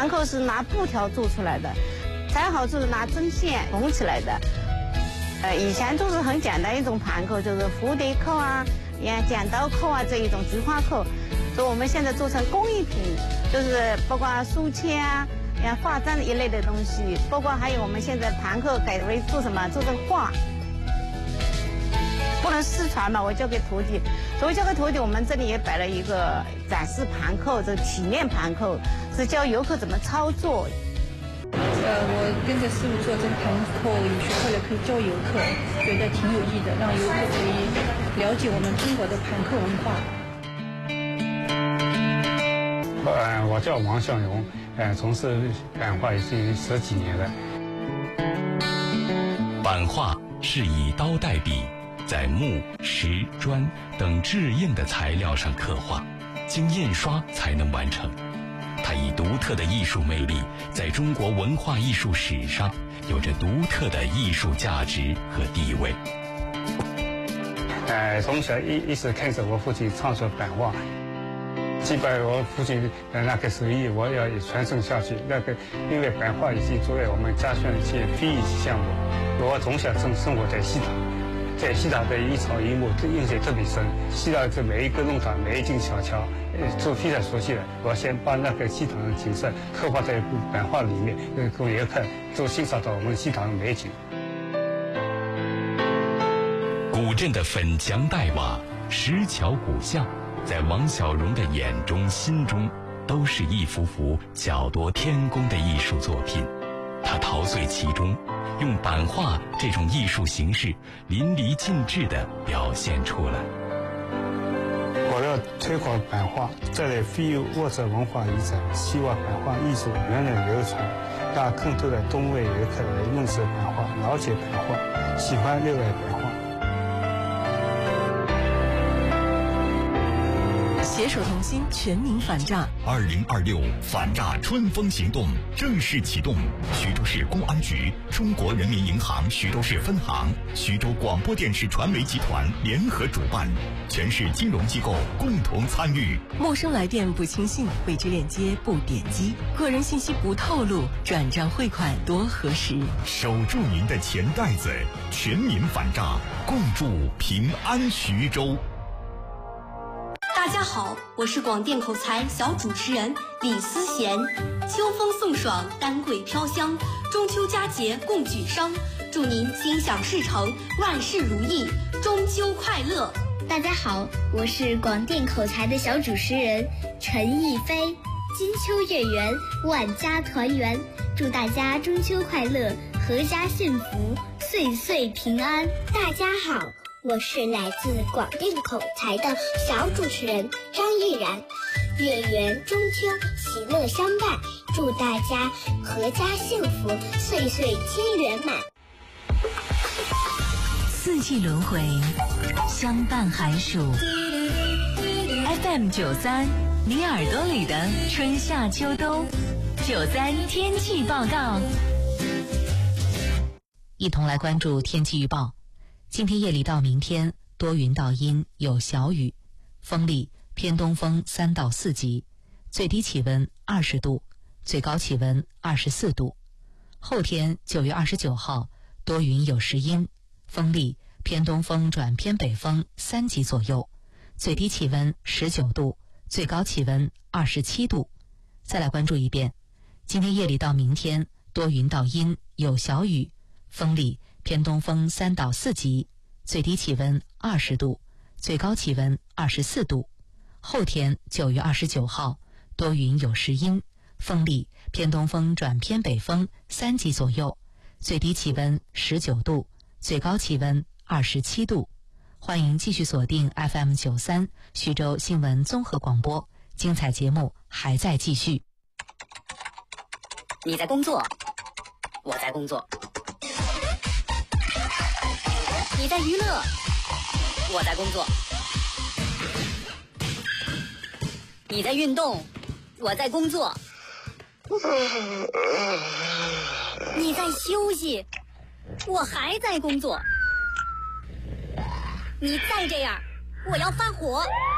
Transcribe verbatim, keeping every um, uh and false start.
盘扣是拿布条做出来的，裁好之后拿针线缝起来的。呃，以前都是很简单一种盘扣，就是蝴蝶扣啊、剪刀扣啊这一种菊花扣，所以我们现在做成工艺品，就是包括书签啊、画簪一类的东西，包括还有我们现在盘扣改为做什么？做成画。不能失传嘛，我交给徒弟。所以交给徒弟，我们这里也摆了一个展示盘扣，这个体验盘扣是教游客怎么操作。 呃，我跟着师傅做这个盘扣，也学会了可以教游客，觉得挺有意的，让游客可以了解我们中国的盘扣文化。 呃，我叫王向荣，呃，从事版画已经十几年了。 版画是以刀代笔，在木、石、砖等制硬的材料上刻画，经印刷才能完成。它以独特的艺术魅力，在中国文化艺术史上有着独特的艺术价值和地位。 呃，从小一一直看着我父亲创作版画，基本我父亲的那个手艺，我要传承下去。那个因为版画已经作为我们家乡的一些非遗项目，我从小生生活在西塘。在西塘的一草一木印象特别深，西塘这每一个弄堂、每一间小桥，呃，都非常熟悉的。我先把那个西塘的景色刻画在版画里面，呃，供游客都欣赏到我们西塘的美景。 古镇的粉墙黛瓦、石桥古巷，在王小荣的眼中、心中，都是一幅幅巧夺天工的艺术作品。他陶醉其中，用版画这种艺术形式淋漓尽致地表现出来。 我要推广版画，这类非物质文化遗产，希望版画艺术源远流传，让更多的东魏游客来认识版画、了解版画、喜欢热爱版画。 携手同心，全民反诈。 二零二六反诈春风行动正式启动。徐州市公安局、中国人民银行徐州市分行、徐州广播电视传媒集团联合主办，全市金融机构共同参与。 陌生来电不轻信，未知链接不点击，个人信息不透露，转账汇款多核实。 守住您的钱袋子，全民反诈，共筑平安徐州。 大家好，我是广电口才小主持人李思贤。秋风送爽，丹桂飘香，中秋佳节共举觞，祝您心想事成，万事如意，中秋快乐。 大家好，我是广电口才的小主持人陈逸飞。金秋月圆，万家团圆，祝大家中秋快乐，阖家幸福，岁岁平安。 大家好，我是来自广电口才的小主持人张毅然。月圆中秋，喜乐相伴，祝大家阖家幸福，岁岁皆圆满。 四季轮回，相伴寒暑。F M 九三，你耳朵里的春夏秋冬。九三天气报告， 一同来关注天气预报。今天夜里到明天多云到阴，有小雨，风力偏东风三到四级，最低气温二十度，最高气温二十四度。后天九月二十九号多云有时阴，风力偏东风转偏北风三级左右，最低气温十九度，最高气温二十七度。再来关注一遍，今天夜里到明天多云到阴，有小雨，风力偏东风三到四级，最低气温二十度，最高气温二十四度。后天九月二十九号多云有时阴，风力偏东风转偏北风三级左右，最低气温十九度，最高气温二十七度。欢迎继续锁定 F M 九三徐州新闻综合广播，精彩节目还在继续。 你在工作，我在工作。你在娱乐，我在工作；你在运动，我在工作；你在休息，我还在工作。你再这样，我要发火。